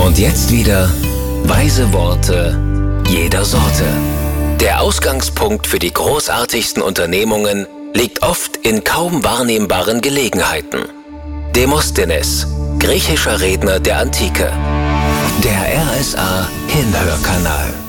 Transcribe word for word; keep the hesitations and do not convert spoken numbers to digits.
Und jetzt wieder weise Worte jeder Sorte. Der Ausgangspunkt für die großartigsten Unternehmungen liegt oft in kaum wahrnehmbaren Gelegenheiten. Demosthenes, griechischer Redner der Antike. Der R S A Hinhörkanal.